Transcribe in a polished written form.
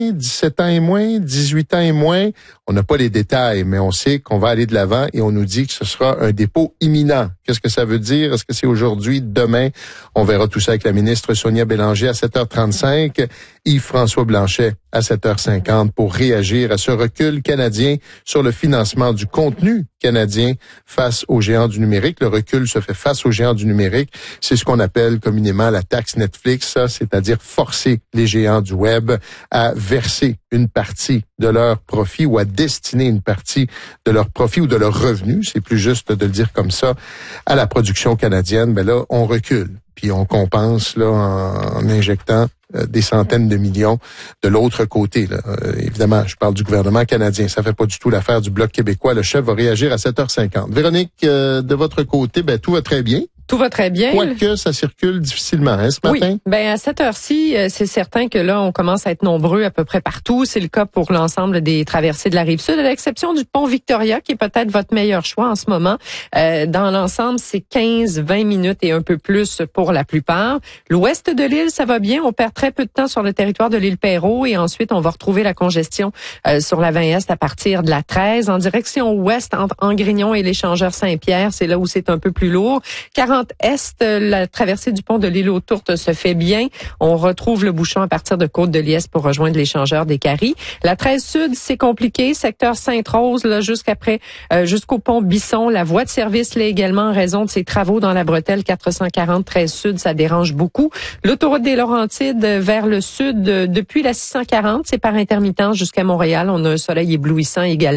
17 ans et moins, 18 ans et moins. On n'a pas les détails, mais on sait qu'on va aller de l'avant et on nous dit que ce sera un dépôt imminent. Qu'est-ce que ça veut dire? Est-ce que c'est aujourd'hui, demain? On verra tout ça avec la ministre Sonia Bélanger à 7h35, Yves-François Blanchet à 7h50 pour réagir à ce recul canadien sur le financement du contenu canadien face aux géants du numérique. Le recul se fait face aux géants du numérique. C'est ce qu'on appelle communément la taxe Netflix, c'est-à-dire forcer les géants du web à verser une partie de leur profit ou à destiner une partie de leur profit ou de leur revenu, c'est plus juste de le dire comme ça, à la production canadienne. Ben là, on recule. Puis on compense là en injectant des centaines de millions de l'autre côté. Là. Évidemment, je parle du gouvernement canadien. Ça fait pas du tout l'affaire du Bloc québécois. Le chef va réagir à 7h50. Véronique, de votre côté, ben tout va très bien. Tout va très bien. Quoique ça circule difficilement, ce matin? Oui, à cette heure-ci, c'est certain que là, on commence à être nombreux à peu près partout. C'est le cas pour l'ensemble des traversées de la Rive-Sud, à l'exception du pont Victoria, qui est peut-être votre meilleur choix en ce moment. Dans l'ensemble, c'est 15-20 minutes et un peu plus pour la plupart. L'ouest de l'île, ça va bien. On perd très peu de temps sur le territoire de l'île Perrot et ensuite, on va retrouver la congestion sur la 20 Est à partir de la 13. En direction ouest, entre Angrignon et l'échangeur Saint-Pierre, c'est là où c'est un peu plus lourd. 40 Est, la traversée du pont de l'île aux Tourtes se fait bien. On retrouve le bouchon à partir de Côte-de-Liesse pour rejoindre l'échangeur des Caries. La 13 Sud, c'est compliqué. Secteur Sainte-Rose, là, jusqu'au pont Bisson. La voie de service, là, également, en raison de ces travaux dans la bretelle 440 13 Sud, ça dérange beaucoup. L'autoroute des Laurentides vers le sud, depuis la 640, c'est par intermittence jusqu'à Montréal. On a un soleil éblouissant également.